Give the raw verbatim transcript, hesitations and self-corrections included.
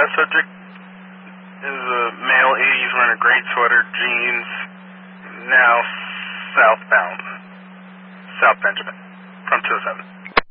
last subject is a male, eighties, wearing a gray sweater, jeans, now southbound. South Benjamin, from two oh seven.